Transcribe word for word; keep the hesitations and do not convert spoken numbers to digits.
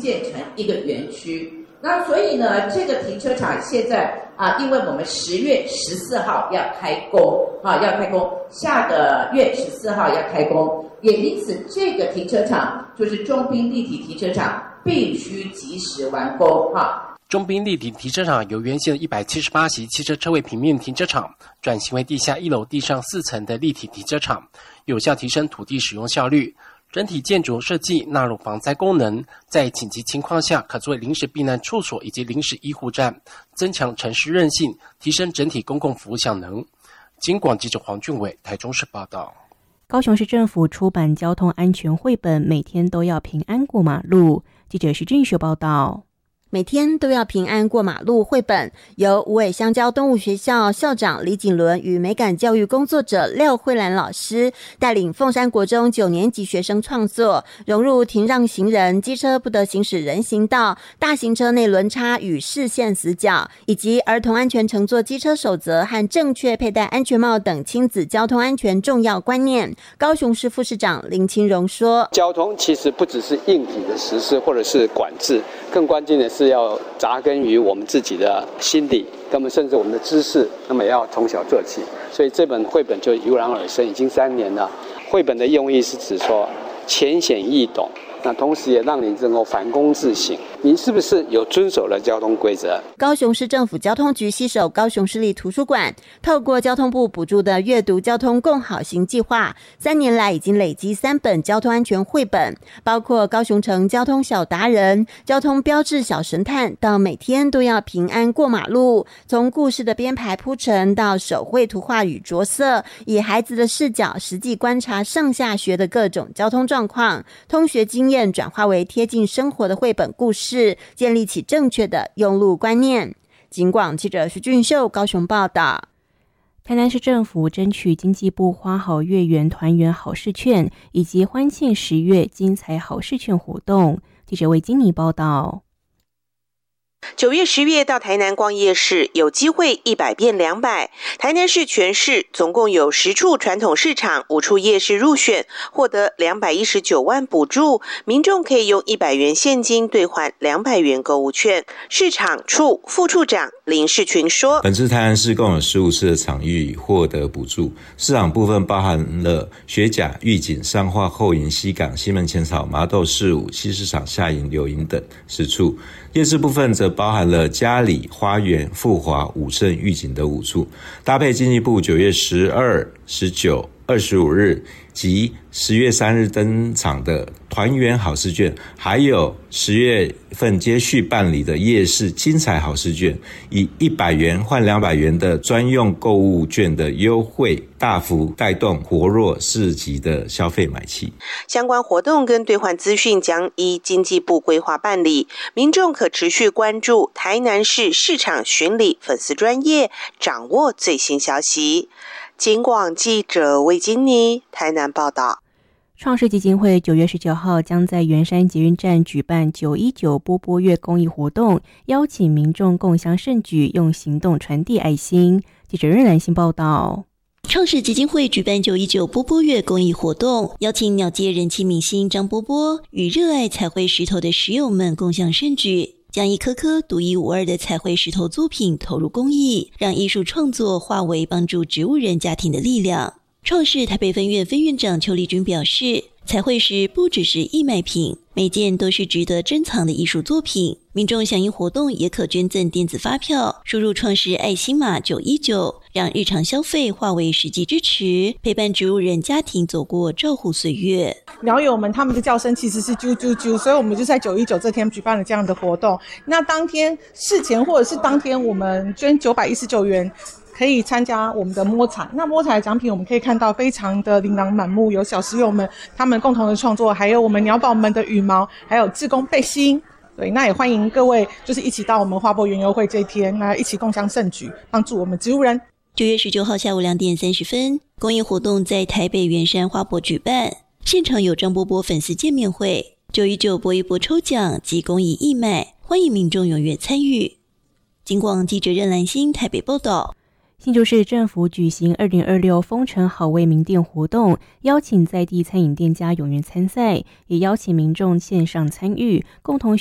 建成一个园区。那所以呢，这个停车场现在啊，因为我们十月十四号要开工啊，要开工，下个月十四号要开工，也因此这个停车场就是中滨立体停车场必须及时完工哈。 中滨立体停车场由原先的一百七十八席汽车车位平面停车场转型为地下一楼地上四层的立体停车场，有效提升土地使用效率。整体建筑设计纳入防灾功能，在紧急情况下可作为临时避难处所以及临时医护站，增强城市韧性，提升整体公共服务效能。警广记者黄俊伟台中市报道。 高雄市政府出版交通安全绘本，每天都要平安过马路。记者徐俊秀报道。 每天都要平安过马路绘本由无尾香蕉动物学校校长李锦伦与美感教育工作者廖慧兰老师带领凤山国中九年级学生创作，融入停让行人、机车不得行驶人行道、大型车内轮差与视线死角，以及儿童安全乘坐机车守则和正确佩戴安全帽等亲子交通安全重要观念。高雄市副市长林清荣说， 交通其实不只是硬体的实施或者是管制，更关键的是是要扎根于我们自己的心理，那么甚至我们的知识，那么也要从小做起。所以这本绘本就油然而生，已经三年了。绘本的用意是指说浅显易懂，那同时也让你能够反躬自省，你是不是有遵守了交通规则？ 高雄市政府交通局携手高雄市立图书馆，透过交通部补助的阅读交通共好行计划，三年来已经累积三本交通安全绘本，包括高雄城交通小达人、交通标志小神探到每天都要平安过马路，从故事的编排铺陈到手绘图画与着色，以孩子的视角实际观察上下学的各种交通状况，通学经验转化为贴近生活的绘本故事，建立起正确的用路观念。警广记者徐俊秀高雄报道。 台南市政府争取经济部花好月圆团圆好事券以及欢庆十月精彩好事券活动。记者为金妮报道。 九月十月到台南逛夜市，有机会一百变两百。台南市全市总共有十处传统市场、五处夜市入选，获得两百一十九万补助，民众可以用一百元现金兑换两百元购物券。市场处副处长林世群说， 本次台南市共有十五次的场域获得补助，市场部分包含了学甲、玉井、上化、后营、西港、西门前草、麻豆市五、西市场、下营、柳营等十处。夜市部分则包含了嘉里、花园、富华、武圣、玉井的五处，搭配经济部九月十二、十九、二十五日及十月三日登场的团圆好事券，还有十月份接续办理的夜市精彩好事券，以一百元换两百元的专用购物券的优惠，大幅带动活络市集的消费买气。 相关活动跟兑换资讯将依经济部规划办理，民众可持续关注台南市市场巡礼粉丝专页，掌握最新消息。警广记者魏金妮台南报道。 创世基金会九月十九号将在圆山捷运站举办九一九波波月公益活动，邀请民众共襄盛举，用行动传递爱心。记者任兰心报道。 创世基金会举办九一九波波月公益活动，邀请鸟界人气明星张波波与热爱彩绘石头的石友们共襄盛举，将一颗颗独一无二的彩绘石头作品投入公益，让艺术创作化为帮助植物人家庭的力量。创世台北分院分院长邱丽君表示，彩绘石不只是义卖品，每件都是值得珍藏的艺术作品。民众响应活动也可捐赠电子发票，输入创世爱心码九一九，让日常消费化为实际支持，陪伴植物人家庭走过照护岁月。 鸟友们他们的叫声其实是啾啾啾，所以我们就在九一九这天举办了这样的活动。那当天事前或者是当天我们捐九百一十九元，可以参加我们的摸彩。那摸彩的奖品我们可以看到非常的琳琅满目，有小石友们他们共同的创作，还有我们鸟宝们的羽毛，还有志工背心。对，那也欢迎各位就是一起到我们花博园游会这一天，那一起共襄盛举，帮助我们植物人。 九月十九号下午两点三十分，公益活动在台北圆山花博举办，现场有张波波粉丝见面会、九一九搏一搏抽奖及公益义卖，欢迎民众踊跃参与。警广记者任兰心台北报道。 新竹市政府举行二零二六风城好味名店活动，邀请在地餐饮店家踊跃参赛，也邀请民众线上参与，共同